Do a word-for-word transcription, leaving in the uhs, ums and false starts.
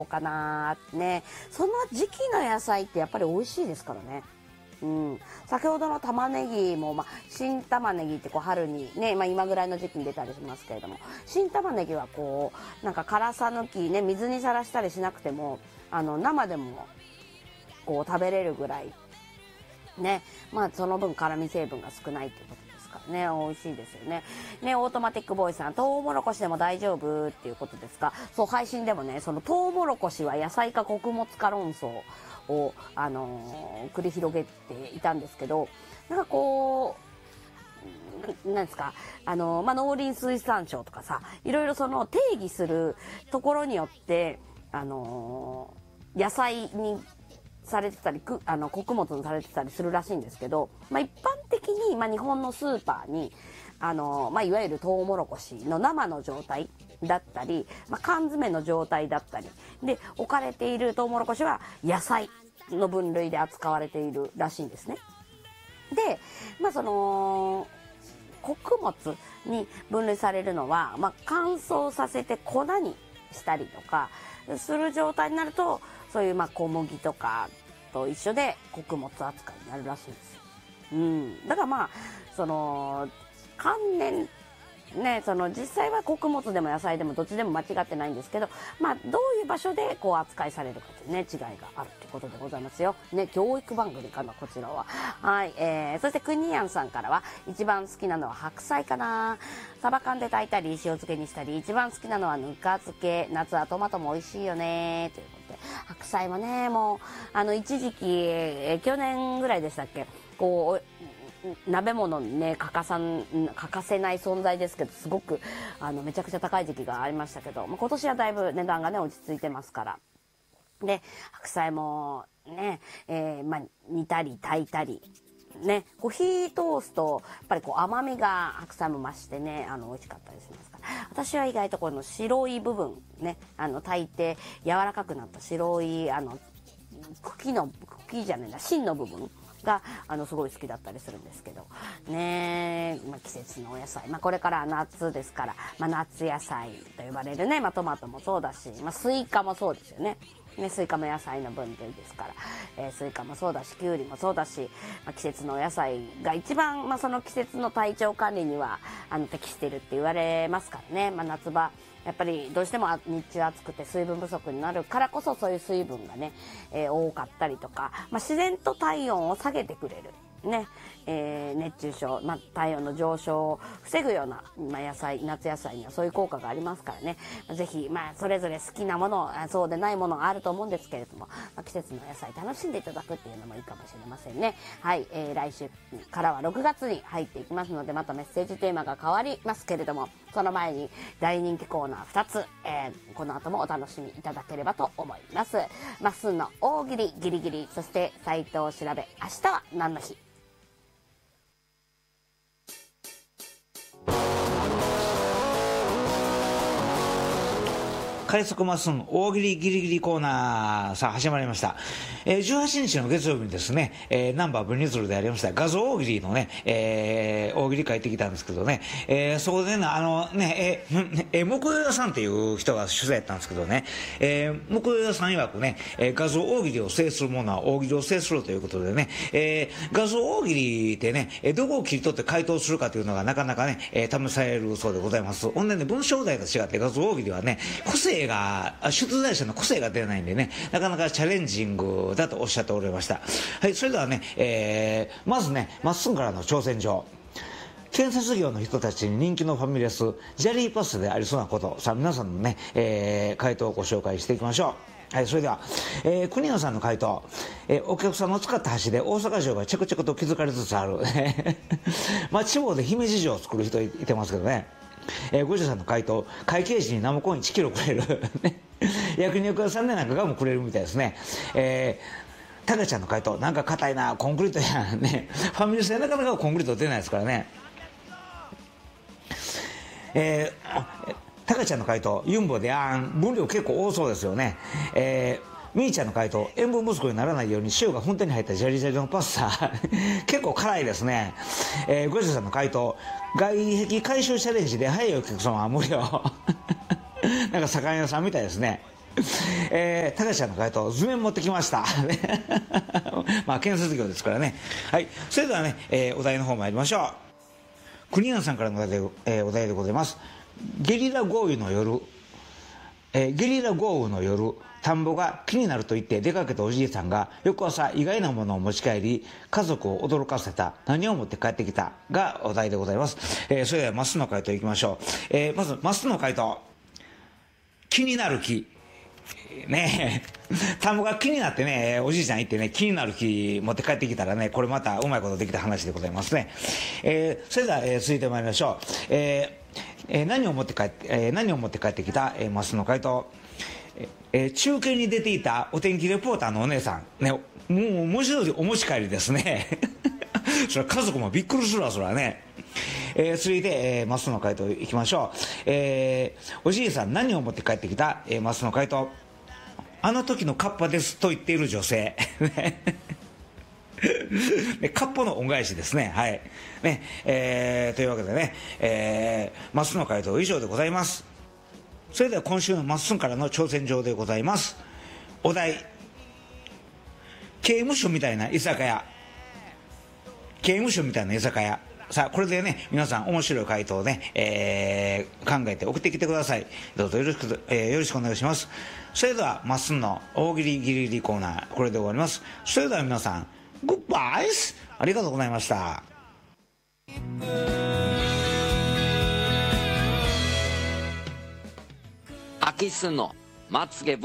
かなーね。その時期の野菜ってやっぱり美味しいですからね。うん、先ほどの玉ねぎも、まあ、新玉ねぎってこう春にね、まあ、今ぐらいの時期に出たりしますけれども、新玉ねぎはこうなんか辛さ抜きね、水にさらしたりしなくてもあの生でもこう食べれるぐらいね、まあその分辛味成分が少ないっていうことですからね、美味しいですよね。ね、オートマティックボーイさん、トウモロコシでも大丈夫っていうことですが、そう配信でもね、そのトウモロコシは野菜か穀物か論争を、あのー、繰り広げていたんですけど、なんかこうなんですか、あのー、まあ、農林水産省とかさ、いろいろその定義するところによってあのー、野菜にされてたりくあの穀物にされてたりするらしいんですけど、まあ、一般的に、まあ、日本のスーパーにあの、まあ、いわゆるトウモロコシの生の状態だったり、まあ、缶詰の状態だったりで置かれているトウモロコシは野菜の分類で扱われているらしいんですね。で、まあ、その穀物に分類されるのは、まあ、乾燥させて粉にしたりとかする状態になると、そういうまあ小麦とかと一緒で穀物扱いになるらしいんですよ。うん、だからまあその関連ね、その実際は穀物でも野菜でもどっちでも間違ってないんですけど、まあどういう場所でこう扱いされるかというね違いがあるってことでございますよ。ね、教育番組かなこちらは。はい、えー、そしてクニヤンさんからは一番好きなのは白菜かな。サバ缶で炊いたり塩漬けにしたり、一番好きなのはぬか漬け。夏はトマトも美味しいよねということで、白菜もねもうあの一時期、えー、去年ぐらいでしたっけ、こう鍋物にね欠かさん欠かせない存在ですけど、すごくあのめちゃくちゃ高い時期がありましたけど、まあ、今年はだいぶ値段がね落ち着いてますから。で白菜もね、えーまあ、煮たり炊いたりね、こう火通すとやっぱりこう甘みが白菜も増してね、あの美味しかったりしますから、私は意外とこの白い部分ね、あの炊いて柔らかくなった白いあの茎の茎じゃないな芯の部分があのすごい好きだったりするんですけどね、まあ、季節のお野菜、まあ、これから夏ですから、まあ、夏野菜と呼ばれるね、まあ、トマトもそうだし、まあ、スイカもそうですよね。ね、スイカも野菜の分類ですから、えー、スイカもそうだしキュウリもそうだし、まあ、季節のお野菜が一番、まあ、その季節の体調管理にはあの適しているって言われますからね、まあ、夏場やっぱりどうしても日中暑くて水分不足になるからこそ、そういう水分がね、えー、多かったりとか、まあ、自然と体温を下げてくれるね、えー、熱中症、まあ、体温の上昇を防ぐような、まあ、野菜夏野菜にはそういう効果がありますからね、ぜひ、まあ、それぞれ好きなものそうでないものがあると思うんですけれども、まあ、季節の野菜楽しんでいただくっていうのもいいかもしれませんね。はい、えー、来週からはろくがつに入っていきますので、またメッセージテーマが変わりますけれども、その前に大人気コーナーふたつ、えー、この後もお楽しみいただければと思います。まっすーの大喜利ギリギリ、そして斉藤調べ、明日は何の日。 快速マスン大喜利ギリギリコーナー、さあ始まりました。えー、じゅうはちにちの月曜日にですね、えー、ナンバーブニズルでありました画像大喜利のね、えー、大喜利書いてきたんですけどね、えー、そこでね、あのね、えー、えー、木曜屋さんっていう人が主催やったんですけどね、えー、木曜屋さん曰くね、えー、画像大喜利を制する者は大喜利を制するということでね、えー、画像大喜利ってね、どこを切り取って回答するかというのがなかなかね、えー、試されるそうでございます。ほんでね、文章題と違って画像大喜利はね、個性が出題者の個性が出ないんでね、なかなかチャレンジングだとおっしゃっておられました。はい、それではね、えー、まずね、まっすぐからの挑戦状。建設業の人たちに人気のファミレスジャリーパスタでありそうなこと、さあ皆さんのね、えー、回答をご紹介していきましょう。はい、それでは、えー、国野さんの回答、えー、お客さんの使った橋で大阪城がちょくちょくと築かれつつあるまあ地方で姫路城を作る人いてますけどね。えー、五条さんの回答、会計時に生コインいちキロくれる焼肉屋さんでなんかガムくれるみたいですね。えー、タカちゃんの回答、なんか硬いな、コンクリートやんね。ファミレスでなかなかコンクリート出ないですからね。えー、タカちゃんの回答、ユンボであん、分量結構多そうですよね。えーみーちゃんの回答、塩分不足にならないように塩が本当に入ったジャリジャリのパスタ結構辛いですね。えー、ゴジラさんの回答、外壁回収チャレンジで早いお客様は無料なんか魚屋さんみたいですね。 えー、高橋さんの回答、図面持ってきました。まあ、建設業ですからね。はい。それではね、えー、お題の方参りましょう。国安さんからのお題で、えー、お題でございます。ゲリラ豪雨の夜、えー、ゲリラ豪雨の夜、田んぼが気になると言って出かけたおじいさんが翌朝意外なものを持ち帰り家族を驚かせた、何を持って帰ってきたがお題でございます。えー、それではマスの回答いきましょう。えー、まずマスの回答、気になる木ねえ、田んぼが気になってね、おじいちゃん行ってね、気になる木持って帰ってきたらね、これまたうまいことできた話でございますね。えー、それでは、えー、続いてまいりましょう。えーえー、何を持って帰って、えー、何を持って帰ってきた、えー、マスの回答、えー、中継に出ていたお天気レポーターのお姉さん、ね、もう面白いお持ち帰りですね。それは家族もびっくりするわ、それはね。えー、続いて、えー、マスの回答いきましょう。えー、おじいさん何を持って帰ってきた、えー、マスの回答、あの時のカッパですと言っている女性。ね、カッパの恩返しですね。はい。ね、えー、というわけでね、えー、マスの回答以上でございます。それでは今週のマッスンからの挑戦状でございます。お題、刑務所みたいな居酒屋。刑務所みたいな居酒屋。さあ、これでね、皆さん面白い回答をね、えー、考えて送ってきてください。どうぞよろしく、えー、よろしくお願いします。それでは、マッスンの大喜利ギリギリコーナー、これで終わります。それでは皆さん、グッバイス、ありがとうございました。 空き巣のまつげ